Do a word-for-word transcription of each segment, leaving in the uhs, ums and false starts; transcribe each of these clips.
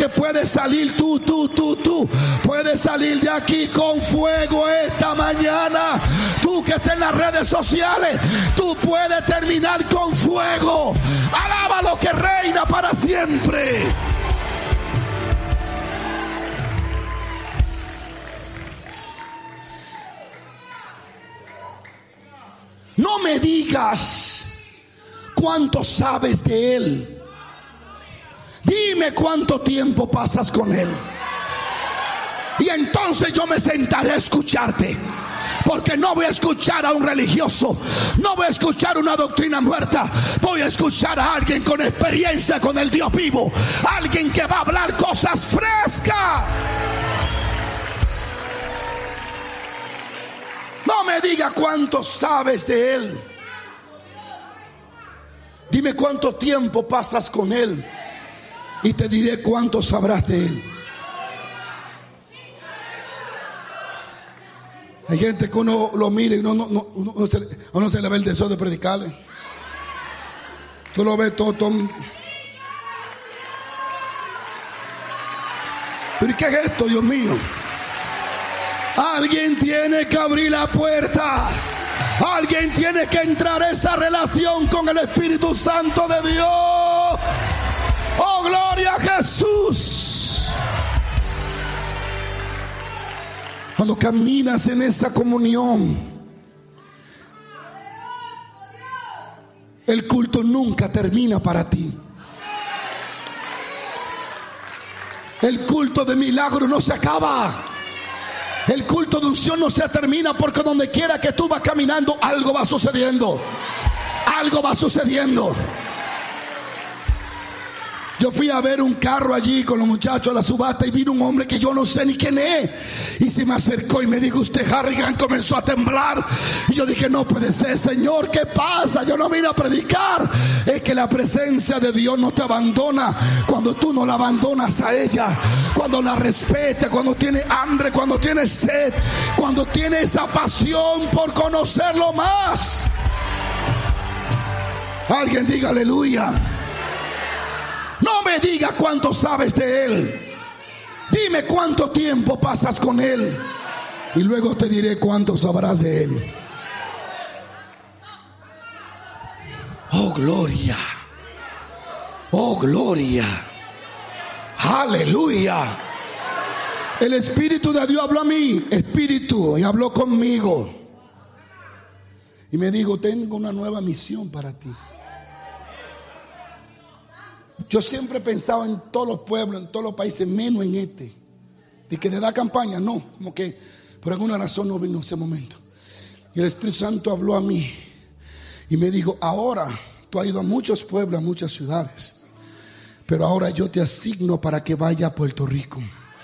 que puedes salir tú, tú, tú, tú. Puedes salir de aquí con fuego esta mañana. Tú que estás en las redes sociales, tú puedes terminar con fuego. Alaba lo que reina para siempre. No me digas cuánto sabes de Él. Dime cuánto tiempo pasas con Él. Y entonces yo me sentaré a escucharte. Porque no voy a escuchar a un religioso, no voy a escuchar una doctrina muerta. Voy a escuchar a alguien con experiencia con el Dios vivo. Alguien que va a hablar cosas frescas. No me diga cuánto sabes de Él. Dime cuánto tiempo pasas con Él y te diré cuánto sabrás de Él. Hay gente que uno lo mira y uno, no, no, uno, uno, se, uno se le ve el deseo de predicarle. Tú lo ves todo, todo. ¿Pero qué es esto, Dios mío? Alguien tiene que abrir la puerta. Alguien tiene que entrar a esa relación con el Espíritu Santo de Dios. Oh, gloria a Jesús. Cuando caminas en esa comunión, el culto nunca termina para ti. El culto de milagro no se acaba. El culto de unción no se termina, porque donde quiera que tú vas caminando, algo va sucediendo. Algo va sucediendo. Yo fui a ver un carro allí con los muchachos a la subasta y vino un hombre que yo no sé ni quién es. Y se me acercó y me dijo: usted, Harrigan. Comenzó a temblar. Y yo dije: no puede ser, Señor, ¿qué pasa? Yo no vine a predicar. Es que la presencia de Dios no te abandona cuando tú no la abandonas a ella. Cuando la respetas, cuando tiene hambre, cuando tiene sed, cuando tiene esa pasión por conocerlo más. Alguien diga aleluya. No me digas cuánto sabes de Él. Dime cuánto tiempo pasas con Él y luego te diré cuánto sabrás de Él. Oh, gloria. Oh, gloria. Aleluya. El Espíritu de Dios habló a mí, Espíritu, y habló conmigo. Y me dijo: tengo una nueva misión para ti. Yo siempre he pensado en todos los pueblos, en todos los países, menos en este. De que le da campaña, no. Como que por alguna razón no vino ese momento. Y el Espíritu Santo habló a mí y me dijo: ahora tú has ido a muchos pueblos, a muchas ciudades, pero ahora yo te asigno para que vaya a Puerto Rico.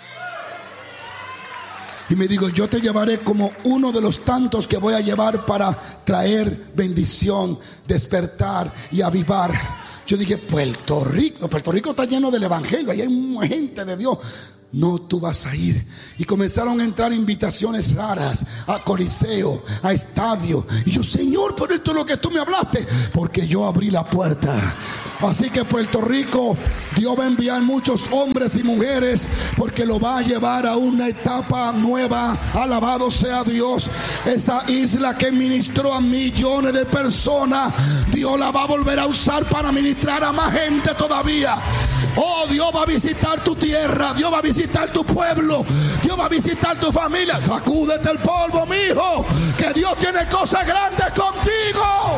Y me dijo: yo te llevaré como uno de los tantos que voy a llevar para traer bendición, despertar y avivar. Yo dije: Puerto Rico, Puerto Rico está lleno del evangelio, ahí hay mucha gente de Dios. No, tú vas a ir. Y comenzaron a entrar invitaciones raras a coliseo, a estadio. Y yo: Señor, pero esto es lo que tú me hablaste. Porque yo abrí la puerta. Así que Puerto Rico, Dios va a enviar muchos hombres y mujeres, porque lo va a llevar a una etapa nueva. Alabado sea Dios. Esa isla que ministró a millones de personas, Dios la va a volver a usar para ministrar a más gente todavía. Oh, Dios va a visitar tu tierra, Dios va a visitar tu pueblo, Dios va a visitar tu familia. Sacúdete el polvo, mi hijo, que Dios tiene cosas grandes contigo.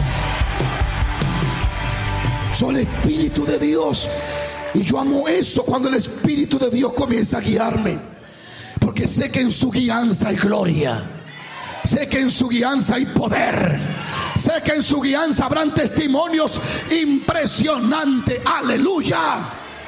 Soy el Espíritu de Dios, y yo amo eso, cuando el Espíritu de Dios comienza a guiarme, porque sé que en su guianza hay gloria. Sé que en su guianza hay poder. Sé que en su guianza habrán testimonios impresionantes. Aleluya.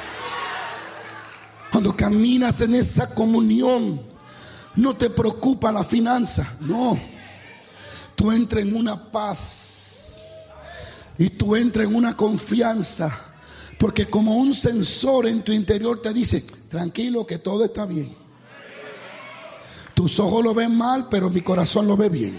Cuando caminas en esa comunión, no te preocupa la finanza. No. Tú entras en una paz y tú entras en una confianza, porque como un sensor en tu interior te dice: tranquilo, que todo está bien. Tus ojos lo ven mal, pero mi corazón lo ve bien.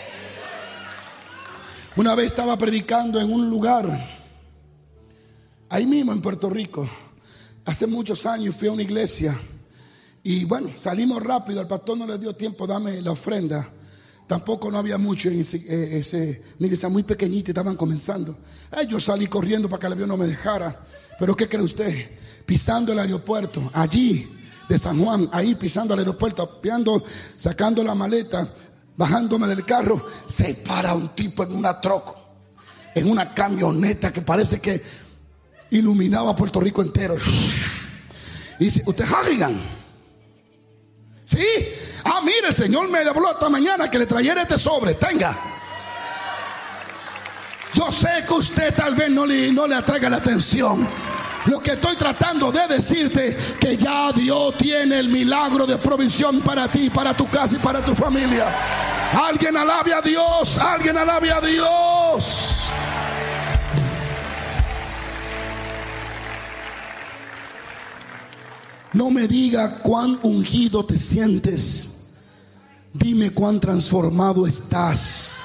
Una vez estaba predicando en un lugar, ahí mismo en Puerto Rico, hace muchos años fui a una iglesia y bueno, salimos rápido. Al pastor no le dio tiempo dame la ofrenda. Tampoco no había mucho en ese, ese, una iglesia muy pequeñita, estaban comenzando. Ay, yo salí corriendo para que el avión no me dejara. Pero ¿qué cree usted? Pisando el aeropuerto, allí de San Juan, ahí pisando el aeropuerto, apiando, sacando la maleta, bajándome del carro, se para un tipo en una troca, en una camioneta que parece que iluminaba Puerto Rico entero. Y dice, ¿usted es Harrigan? Sí. Ah, mire, el Señor me habló esta mañana que le trayera este sobre, tenga. Yo sé que usted tal vez no le, no le atraiga la atención. Lo que estoy tratando de decirte, que ya Dios tiene el milagro de provisión para ti, para tu casa y para tu familia. Alguien alabe a Dios, alguien alabe a Dios. No me diga cuán ungido te sientes. Dime cuán transformado estás.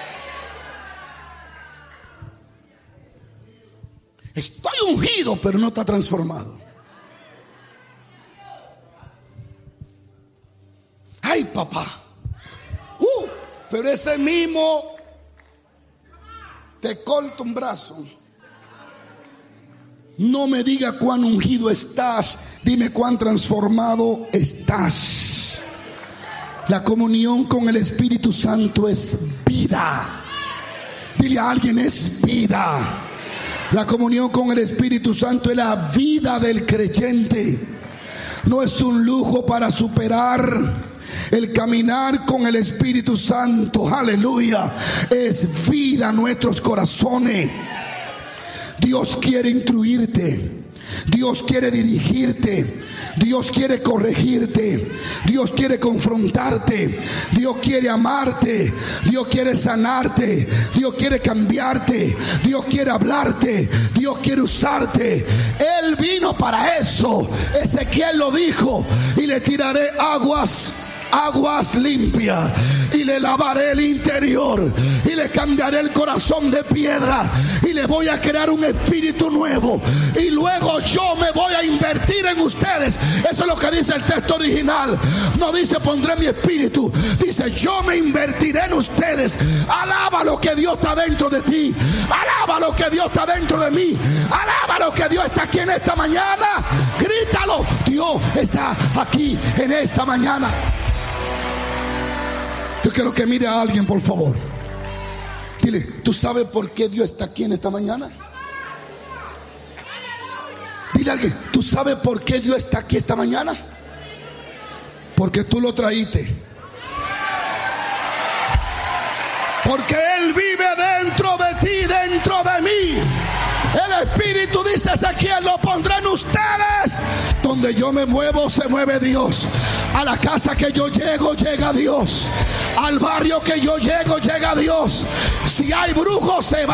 Estoy ungido, pero no está transformado. Ay, papá. Uh, pero ese mismo te corta un brazo. No me diga cuán ungido estás. Dime cuán transformado estás. La comunión con el Espíritu Santo es vida. Dile a alguien, es vida. La comunión con el Espíritu Santo es la vida del creyente. No es un lujo para superar. El caminar con el Espíritu Santo, aleluya, es vida a nuestros corazones. Dios quiere instruirte. Dios quiere dirigirte. Dios quiere corregirte. Dios quiere confrontarte. Dios quiere amarte. Dios quiere sanarte. Dios quiere cambiarte. Dios quiere hablarte. Dios quiere usarte. Él vino para eso. Ezequiel lo dijo: y le tiraré aguas aguas limpias, y le lavaré el interior, y le cambiaré el corazón de piedra, y le voy a crear un espíritu nuevo, y luego yo me voy a invertir en ustedes. Eso es lo que dice el texto original. No dice pondré mi espíritu, dice yo me invertiré en ustedes. Alaba lo que Dios está dentro de ti, alaba lo que Dios está dentro de mí, alaba lo que Dios está aquí en esta mañana. Grítalo: Dios está aquí en esta mañana. Yo quiero que mire a alguien, por favor. Dile: ¿tú sabes por qué Dios está aquí en esta mañana? Dile a alguien: ¿tú sabes por qué Dios está aquí esta mañana? Porque tú lo traíste. Porque Él vive dentro de ti, dentro de mí. El Espíritu, dice Ezequiel, lo pondré en ustedes. Donde yo me muevo, se mueve Dios. A la casa que yo llego, llega Dios. Al barrio que yo llego, llega Dios. Si hay brujos, se va.